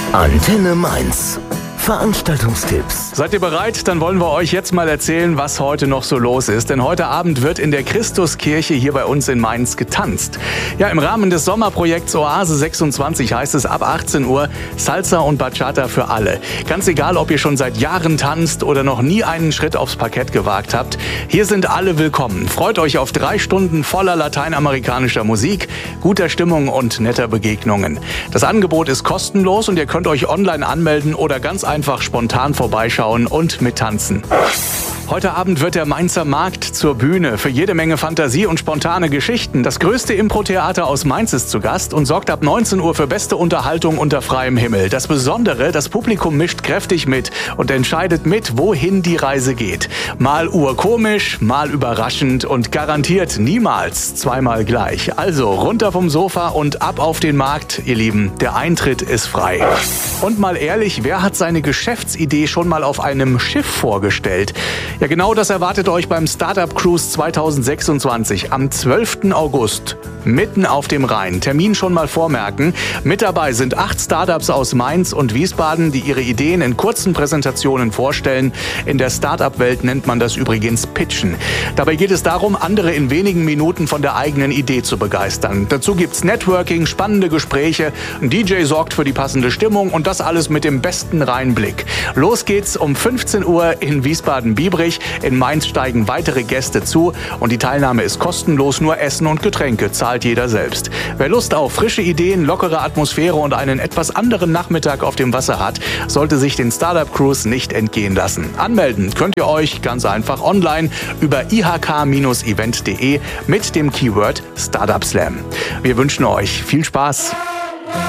Antenne Mainz. Veranstaltungstipps. Seid ihr bereit? Dann wollen wir euch jetzt mal erzählen, was heute noch so los ist. Denn heute Abend wird in der Christuskirche hier bei uns in Mainz getanzt. Ja, im Rahmen des Sommerprojekts Oase 26 heißt es ab 18 Uhr Salsa und Bachata für alle. Ganz egal, ob ihr schon seit Jahren tanzt oder noch nie einen Schritt aufs Parkett gewagt habt. Hier sind alle willkommen. Freut euch auf 3 Stunden voller lateinamerikanischer Musik, guter Stimmung und netter Begegnungen. Das Angebot ist kostenlos und ihr könnt euch online anmelden oder ganz einfach spontan vorbeischauen und mittanzen. Heute Abend wird der Mainzer Markt zur Bühne für jede Menge Fantasie und spontane Geschichten. Das größte Impro-Theater aus Mainz ist zu Gast und sorgt ab 19 Uhr für beste Unterhaltung unter freiem Himmel. Das Besondere, das Publikum mischt kräftig mit und entscheidet mit, wohin die Reise geht. Mal urkomisch, mal überraschend und garantiert niemals zweimal gleich. Also runter vom Sofa und ab auf den Markt, ihr Lieben. Der Eintritt ist frei. Und mal ehrlich, wer hat seine Geschäftsidee schon mal auf einem Schiff vorgestellt? Ja, genau das erwartet euch beim Startup Cruise 2026 am 12. August. Mitten auf dem Rhein. Termin schon mal vormerken. Mit dabei sind 8 Startups aus Mainz und Wiesbaden, die ihre Ideen in kurzen Präsentationen vorstellen. In der Startup-Welt nennt man das übrigens Pitchen. Dabei geht es darum, andere in wenigen Minuten von der eigenen Idee zu begeistern. Dazu gibt's Networking, spannende Gespräche, ein DJ sorgt für die passende Stimmung und das alles mit dem besten Rheinblick. Los geht's um 15 Uhr in Wiesbaden-Biebrich. In Mainz steigen weitere Gäste zu und die Teilnahme ist kostenlos, nur Essen und Getränke zahlt jeder selbst. Wer Lust auf frische Ideen, lockere Atmosphäre und einen etwas anderen Nachmittag auf dem Wasser hat, sollte sich den Startup Cruise nicht entgehen lassen. Anmelden könnt ihr euch ganz einfach online über ihk-event.de mit dem Keyword Startup Slam. Wir wünschen euch viel Spaß.